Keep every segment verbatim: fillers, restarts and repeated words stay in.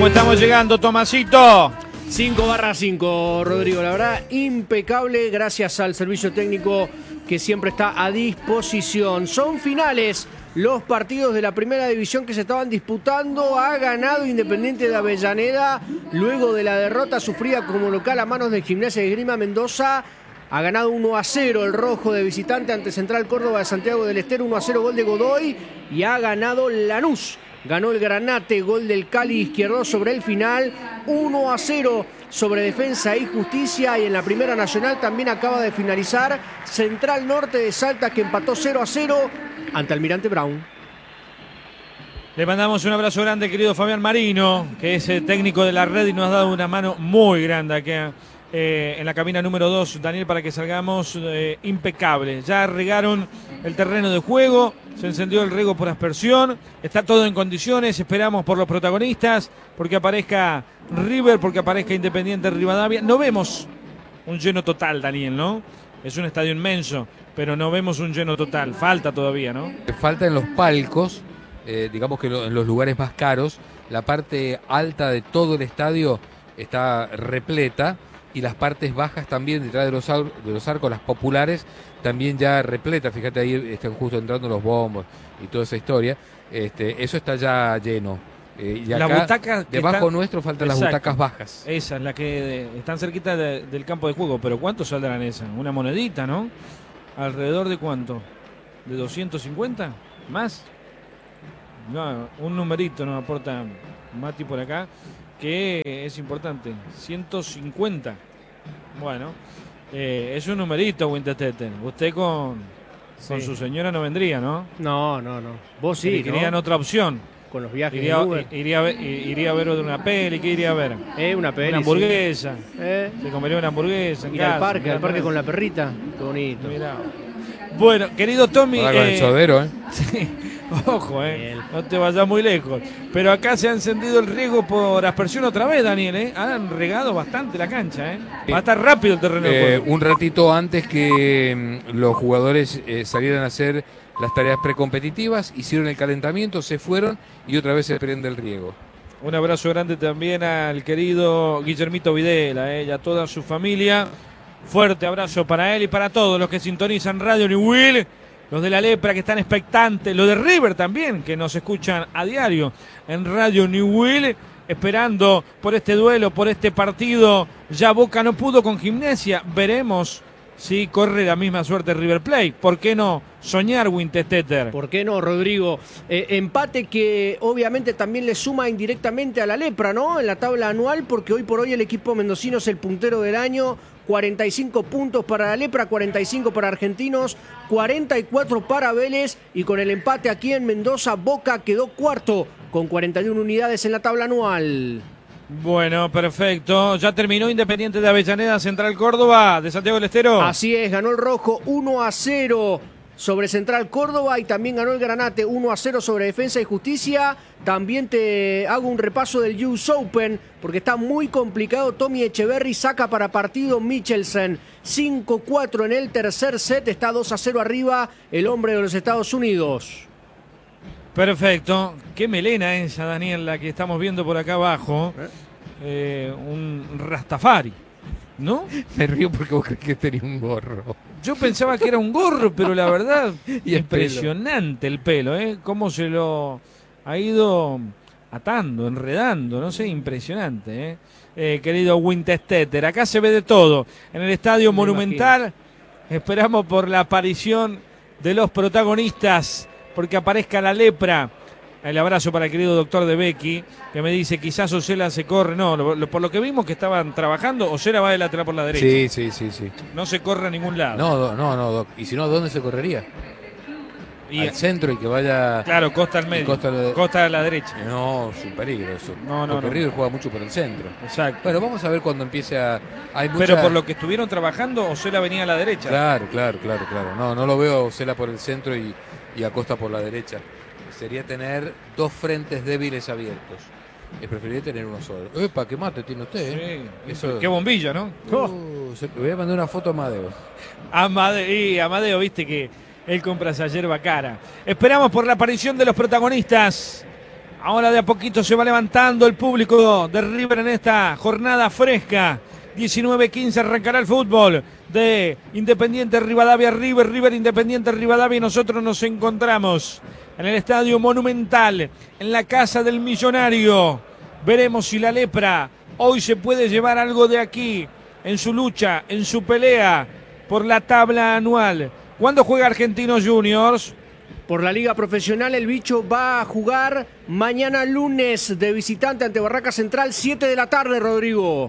¿Cómo estamos llegando, Tomasito? cinco barra cinco, Rodrigo, la verdad, impecable, gracias al servicio técnico que siempre está a disposición. Son finales los partidos de la primera división que se estaban disputando. Ha ganado Independiente de Avellaneda luego de la derrota sufrida como local a manos de Gimnasia de Esgrima Mendoza. Ha ganado uno a cero el rojo de visitante ante Central Córdoba de Santiago del Estero, uno a cero gol de Godoy, y ha ganado Lanús. Ganó el Granate, gol del Cali Izquierdo sobre el final, uno a cero sobre Defensa y Justicia. Y en la Primera Nacional también acaba de finalizar Central Norte de Salta, que empató cero a cero ante Almirante Brown. Le mandamos un abrazo grande, querido Fabián Marino, que es el técnico de la red y nos ha dado una mano muy grande aquí eh, en la cabina número dos, Daniel, para que salgamos eh, impecables. Ya regaron el terreno de juego, se encendió el riego por aspersión, está todo en condiciones, esperamos por los protagonistas, porque aparezca River, porque aparezca Independiente Rivadavia. No vemos un lleno total, Daniel, ¿no? Es un estadio inmenso, pero no vemos un lleno total, falta todavía, ¿no? Falta en los palcos, eh, digamos que lo, en los lugares más caros, la parte alta de todo el estadio está repleta, y las partes bajas también, detrás de los, de los arcos, las populares, también ya repleta. Fíjate, ahí están justo entrando los bombos y toda esa historia. Este, eso está ya lleno. Eh, y acá, las butacas debajo están... nuestro faltan Exacto. Las butacas bajas. Esas, las que de, están cerquita de, del campo de juego. Pero ¿cuánto saldrán esas? Una monedita, ¿no? ¿Alrededor de cuánto? ¿De doscientos cincuenta? ¿Más? No, un numerito nos aporta Mati por acá, que es importante, ciento cincuenta. Bueno, eh, es un numerito, Winterstetter. Usted con, con sí. su señora no vendría, ¿no? No, no, no. Vos sí, querían ¿no? otra opción. Con los viajes iría, de Uber. Iría, a ver, iría a ver una peli, ¿qué iría a ver? Eh, una peli, una hamburguesa. Sí. Eh. Se comería una hamburguesa. Ir al parque, al parque con la perrita. Qué bonito. Mirá. Bueno, querido Tommy. Hola, con eh, el sodero, ¿eh? Sí. Ojo, eh. No te vayas muy lejos. Pero acá se ha encendido el riego por aspersión otra vez, Daniel, eh. Han regado bastante la cancha, eh. Va a estar rápido el terreno de eh, juego. Un ratito antes que mm, los jugadores eh, salieran a hacer las tareas precompetitivas, hicieron el calentamiento, se fueron y otra vez se prende el riego. Un abrazo grande también al querido Guillermito Videla, eh, y a toda su familia. Fuerte abrazo para él y para todos los que sintonizan Radio New Will. Los de la Lepra que están expectantes, los de River también que nos escuchan a diario en Radio New Will, esperando por este duelo, por este partido. Ya Boca no pudo con Gimnasia, veremos si corre la misma suerte River Plate. ¿Por qué no soñar, Winterstetter? ¿Por qué no, Rodrigo? Eh, empate que obviamente también le suma indirectamente a la Lepra, ¿no? En la tabla anual, porque hoy por hoy el equipo mendocino es el puntero del año. cuarenta y cinco puntos para la Lepra, cuarenta y cinco para Argentinos, cuarenta y cuatro para Vélez, y con el empate aquí en Mendoza, Boca quedó cuarto con cuarenta y una unidades en la tabla anual. Bueno, perfecto. Ya terminó Independiente de Avellaneda, Central Córdoba de Santiago del Estero. Así es, ganó el rojo uno a cero sobre Central Córdoba, y también ganó el Granate uno a cero sobre Defensa y Justicia. También te hago un repaso del U S Open, porque está muy complicado. Tommy Echeverry saca para partido Michelsen cinco cuatro en el tercer set, está dos a cero arriba el hombre de los Estados Unidos. Perfecto. Qué melena esa, Daniel, la que estamos viendo por acá abajo. Eh, un Rastafari, ¿no? Me río porque vos crees que tenía un gorro. Yo pensaba que era un gorro, pero la verdad, y el impresionante pelo. el pelo, ¿eh? Cómo se lo ha ido atando, enredando, no sé, impresionante, ¿eh? Eh, querido Winterstetter, acá se ve de todo. En el Estadio Me Monumental imagino. Esperamos por la aparición de los protagonistas, porque aparezca la Lepra. El abrazo para el querido doctor de Becky, que me dice quizás Osela se corre. No, lo, lo, por lo que vimos que estaban trabajando, Osela va de lateral por la derecha. Sí, sí, sí, sí. No se corre a ningún lado. No, no, no, doc. Y si no, ¿dónde se correría? Y al centro y que vaya... Claro, Costa al medio. Costa, de... Costa a la derecha. No, es un peligro eso. No, no, porque no. River juega mucho por el centro. Exacto. Bueno, vamos a ver cuando empiece a... Hay mucha... Pero por lo que estuvieron trabajando, Osela venía a la derecha. Claro, claro, claro, claro. No, no lo veo a Osela por el centro y, y a Costa por la derecha. Sería tener dos frentes débiles abiertos. Es preferible tener uno solo. ¡Epa, qué mate tiene usted! ¿eh? Sí, eso... Qué bombilla, ¿no? Uh, se... Voy a mandar una foto a Amadeo. Amadeo, y Amadeo, viste que él compra esa yerba cara. Esperamos por la aparición de los protagonistas. Ahora de a poquito se va levantando el público de River en esta jornada fresca. diecinueve quince arrancará el fútbol de Independiente Rivadavia River, River Independiente Rivadavia, y nosotros nos encontramos en el Estadio Monumental, en la casa del millonario. Veremos si la lepra hoy se puede llevar algo de aquí en su lucha, en su pelea por la tabla anual. ¿Cuándo juega Argentinos Juniors? Por la Liga Profesional, el bicho va a jugar mañana lunes de visitante ante Barraca Central, siete de la tarde, Rodrigo.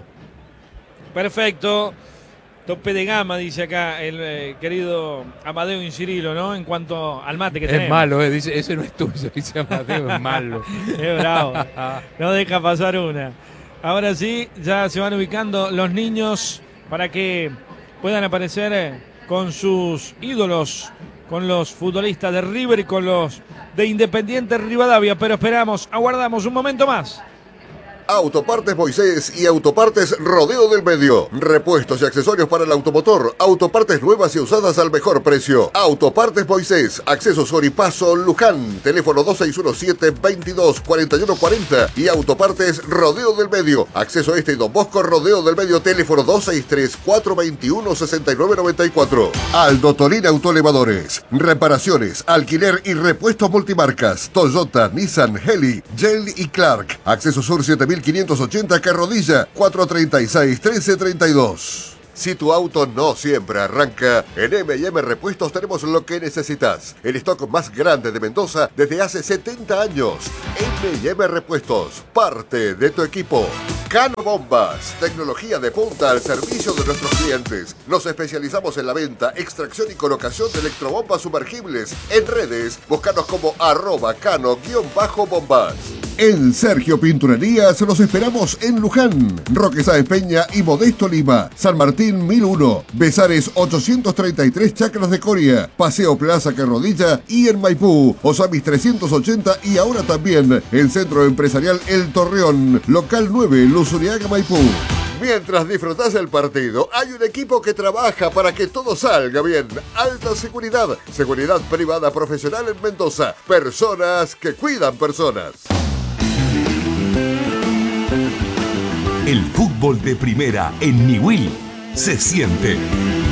Perfecto. Tope de gama, dice acá el eh, querido Amadeo Incirilo, ¿no? En cuanto al mate que es tenemos. Es malo, eh, dice, ese no es tuyo, dice Amadeo, es malo. Es bravo. No deja pasar una. Ahora sí, ya se van ubicando los niños para que puedan aparecer eh, con sus ídolos, con los futbolistas de River y con los de Independiente Rivadavia. Pero esperamos, aguardamos un momento más. Autopartes Moisés y Autopartes Rodeo del Medio. Repuestos y accesorios para el automotor. Autopartes nuevas y usadas al mejor precio. Autopartes Moisés. Acceso Soripaso Luján. Teléfono dos seis uno siete, veintidós, cuarenta y uno cuarenta. Y Autopartes Rodeo del Medio. Acceso Este y Don Bosco Rodeo del Medio. Teléfono dos seis tres, cuatro veintiuno, sesenta y nueve noventa y cuatro. Aldo Tolín Autoelevadores. Reparaciones, alquiler y repuestos multimarcas. Toyota, Nissan, Heli, Gel y Clark. Acceso Sur siete mil quinientos ochenta Carrodilla, cuatro treinta y seis, trece treinta y dos. Si tu auto no siempre arranca, en eme y eme Repuestos tenemos lo que necesitas. El stock más grande de Mendoza desde hace setenta años. eme y eme Repuestos, parte de tu equipo. Cano Bombas, tecnología de punta al servicio de nuestros clientes. Nos especializamos en la venta, extracción y colocación de electrobombas sumergibles. En redes, búscanos como arroba cano-bombas. En Sergio Pinturerías los esperamos en Luján, Roque Sáenz Peña y Modesto Lima, San Martín mil uno, Besares ochocientos treinta y tres Chacras de Coria, Paseo Plaza Carrodilla y en Maipú, Osamis trescientos ochenta y ahora también el Centro Empresarial El Torreón, local nueve, Luzuriaga, Maipú. Mientras disfrutás el partido, hay un equipo que trabaja para que todo salga bien. Alta Seguridad, seguridad privada profesional en Mendoza, personas que cuidan personas. El fútbol de primera en Niwil se siente.